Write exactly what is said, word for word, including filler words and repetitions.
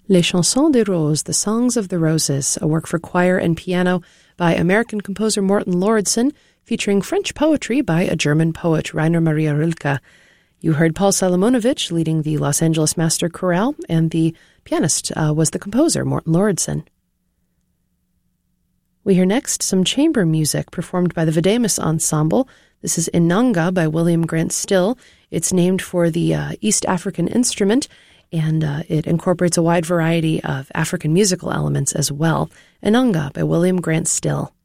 Les Chansons des Roses, The Songs of the Roses, a work for choir and piano by American composer Morten Lauridsen, featuring French poetry by a German poet, Rainer Maria Rilke. You heard Paul Solomonovich leading the Los Angeles Master Chorale, and the pianist uh, was the composer, Morten Lauridsen. We hear next some chamber music performed by the Videmus Ensemble. This is Inanga by William Grant Still. It's named for the uh, East African instrument, and uh, it incorporates a wide variety of African musical elements as well. Inanga by William Grant Still.